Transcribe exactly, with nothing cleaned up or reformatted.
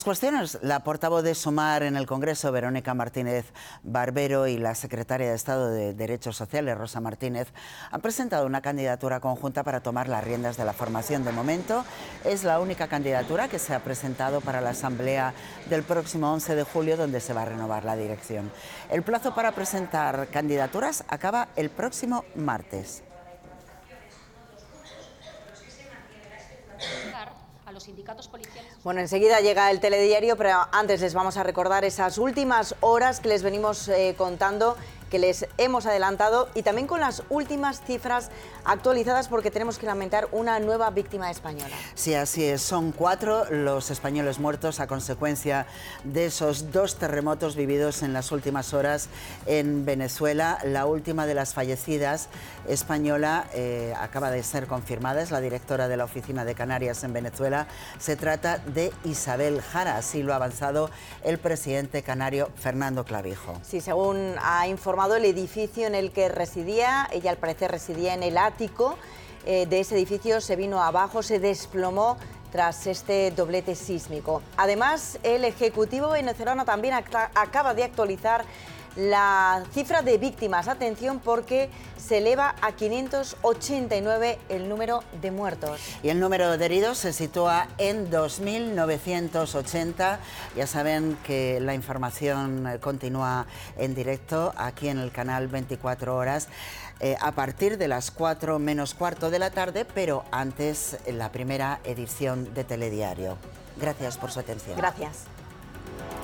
Cuestiones. La portavoz de Sumar en el Congreso, Verónica Martínez Barbero, y la secretaria de Estado de Derechos Sociales, Rosa Martínez, han presentado una candidatura conjunta para tomar las riendas de la formación. De momento, es la única candidatura que se ha presentado para la asamblea del próximo once de julio, donde se va a renovar la dirección. El plazo para presentar candidaturas acaba el próximo martes. A los sindicatos policiales. Bueno, enseguida llega el telediario, pero antes les vamos a recordar esas últimas horas que les venimos eh, contando, que les hemos adelantado, y también con las últimas cifras actualizadas, porque tenemos que lamentar una nueva víctima española. Sí, así es. Son cuatro los españoles muertos a consecuencia de esos dos terremotos vividos en las últimas horas en Venezuela. La última de las fallecidas española eh, acaba de ser confirmada, es la directora de la Oficina de Canarias en Venezuela. Se trata de Isabel Jara, así lo ha avanzado el presidente canario Fernando Clavijo. Sí, según ha informado el edificio en el que residía, ella al parecer residía en el ático eh, de ese edificio, se vino abajo, se desplomó tras este doblete sísmico. Además, el Ejecutivo venezolano también acaba de actualizar la cifra de víctimas. Atención, porque se eleva a quinientos ochenta y nueve el número de muertos. Y el número de heridos se sitúa en dos mil novecientos ochenta. Ya saben que la información continúa en directo aquí en el canal veinticuatro horas eh, a partir de las cuatro menos cuarto de la tarde, pero antes la primera edición de Telediario. Gracias por su atención. Gracias.